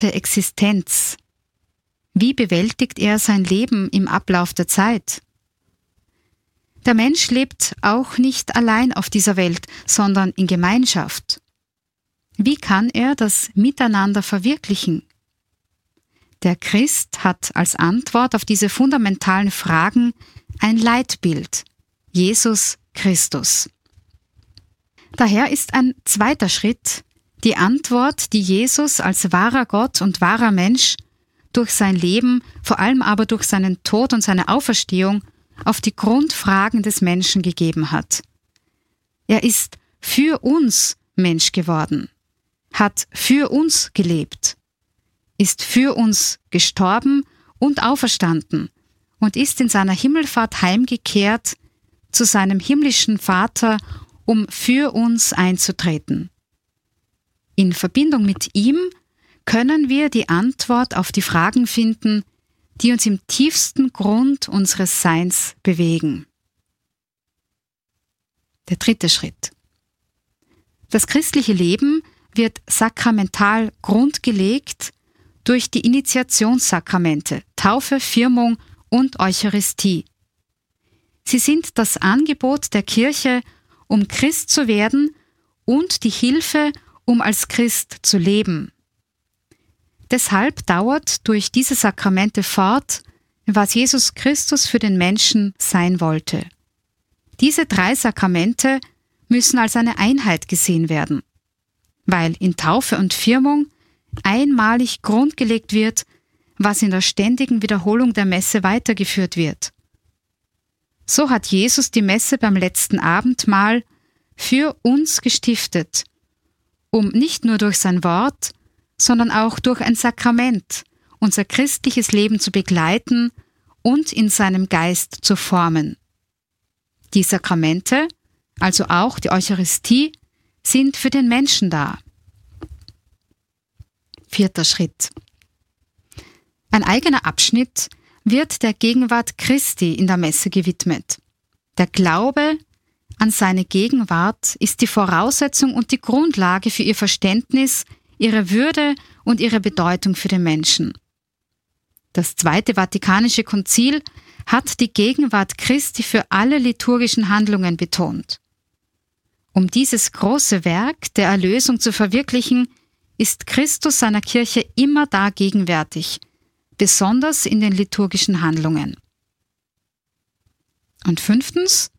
der Existenz. Wie bewältigt er sein Leben im Ablauf der Zeit? Der Mensch lebt auch nicht allein auf dieser Welt, sondern in Gemeinschaft. Wie kann er das Miteinander verwirklichen? Der Christ hat als Antwort auf diese fundamentalen Fragen ein Leitbild: Jesus Christus. Daher ist ein zweiter Schritt die Antwort, die Jesus als wahrer Gott und wahrer Mensch durch sein Leben, vor allem aber durch seinen Tod und seine Auferstehung, auf die Grundfragen des Menschen gegeben hat. Er ist für uns Mensch geworden, hat für uns gelebt, ist für uns gestorben und auferstanden und ist in seiner Himmelfahrt heimgekehrt zu seinem himmlischen Vater, um für uns einzutreten. In Verbindung mit ihm können wir die Antwort auf die Fragen finden, die uns im tiefsten Grund unseres Seins bewegen. Der dritte Schritt. Das christliche Leben wird sakramental grundgelegt durch die Initiationssakramente, Taufe, Firmung und Eucharistie. Sie sind das Angebot der Kirche, um Christ zu werden, und die Hilfe, um als Christ zu leben. Deshalb dauert durch diese Sakramente fort, was Jesus Christus für den Menschen sein wollte. Diese 3 Sakramente müssen als eine Einheit gesehen werden, weil in Taufe und Firmung einmalig grundgelegt wird, was in der ständigen Wiederholung der Messe weitergeführt wird. So hat Jesus die Messe beim letzten Abendmahl für uns gestiftet, um nicht nur durch sein Wort, sondern auch durch ein Sakrament unser christliches Leben zu begleiten und in seinem Geist zu formen. Die Sakramente, also auch die Eucharistie, sind für den Menschen da. 4. Schritt. Ein eigener Abschnitt wird der Gegenwart Christi in der Messe gewidmet. Der Glaube an seine Gegenwart ist die Voraussetzung und die Grundlage für ihr Verständnis, ihre Würde und ihre Bedeutung für den Menschen. Das Zweite Vatikanische Konzil hat die Gegenwart Christi für alle liturgischen Handlungen betont. Um dieses große Werk der Erlösung zu verwirklichen, ist Christus seiner Kirche immer da gegenwärtig, besonders in den liturgischen Handlungen. Und 5.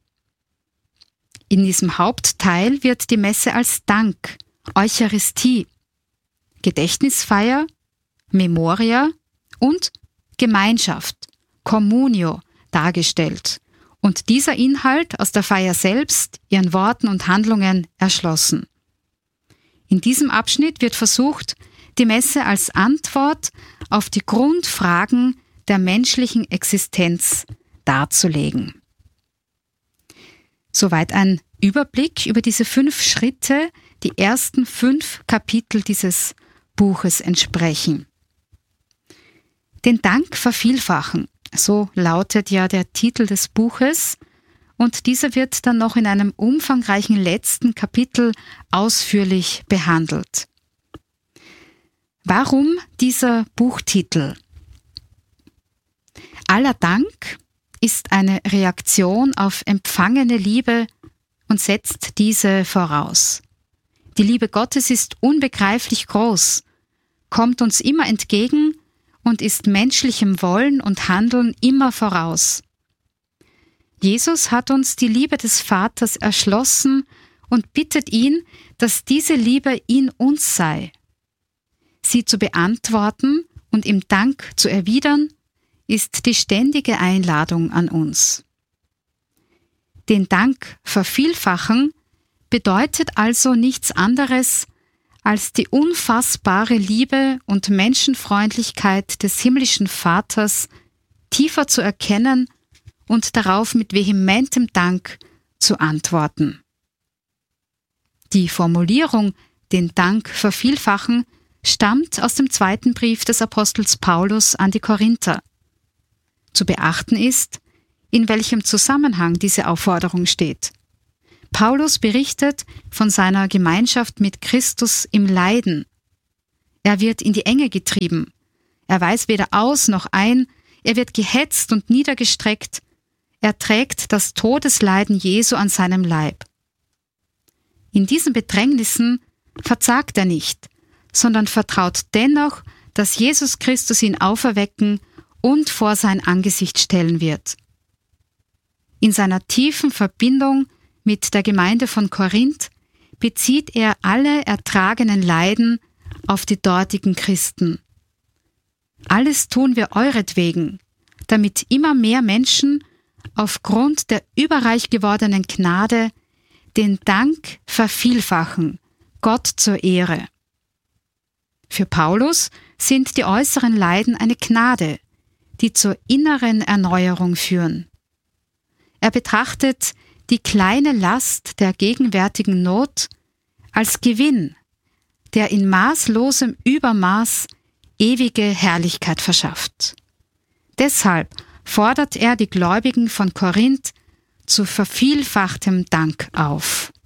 In diesem Hauptteil wird die Messe als Dank, Eucharistie, Gedächtnisfeier, Memoria und Gemeinschaft, Communio, dargestellt und dieser Inhalt aus der Feier selbst, ihren Worten und Handlungen erschlossen. In diesem Abschnitt wird versucht, die Messe als Antwort auf die Grundfragen der menschlichen Existenz darzulegen. Soweit ein Überblick über diese 5 Schritte, die ersten 5 Kapitel dieses Buches entsprechen. Den Dank vervielfachen, so lautet ja der Titel des Buches, und dieser wird dann noch in einem umfangreichen letzten Kapitel ausführlich behandelt. Warum dieser Buchtitel? Aller Dank ist eine Reaktion auf empfangene Liebe und setzt diese voraus. Die Liebe Gottes ist unbegreiflich groß, kommt uns immer entgegen und ist menschlichem Wollen und Handeln immer voraus. Jesus hat uns die Liebe des Vaters erschlossen und bittet ihn, dass diese Liebe in uns sei. Sie zu beantworten und im Dank zu erwidern, ist die ständige Einladung an uns. Den Dank vervielfachen bedeutet also nichts anderes, als die unfassbare Liebe und Menschenfreundlichkeit des himmlischen Vaters tiefer zu erkennen und darauf mit vehementem Dank zu antworten. Die Formulierung den Dank vervielfachen stammt aus dem 2. Brief des Apostels Paulus an die Korinther. Zu beachten ist, in welchem Zusammenhang diese Aufforderung steht. Paulus berichtet von seiner Gemeinschaft mit Christus im Leiden. Er wird in die Enge getrieben. Er weiß weder aus noch ein, er wird gehetzt und niedergestreckt. Er trägt das Todesleiden Jesu an seinem Leib. In diesen Bedrängnissen verzagt er nicht, sondern vertraut dennoch, dass Jesus Christus ihn auferwecken und vor sein Angesicht stellen wird. In seiner tiefen Verbindung mit der Gemeinde von Korinth bezieht er alle ertragenen Leiden auf die dortigen Christen. Alles tun wir euretwegen, damit immer mehr Menschen aufgrund der überreich gewordenen Gnade den Dank vervielfachen, Gott zur Ehre. Für Paulus sind die äußeren Leiden eine Gnade, die zur inneren Erneuerung führen. Er betrachtet die kleine Last der gegenwärtigen Not als Gewinn, der in maßlosem Übermaß ewige Herrlichkeit verschafft. Deshalb fordert er die Gläubigen von Korinth zu vervielfachtem Dank auf.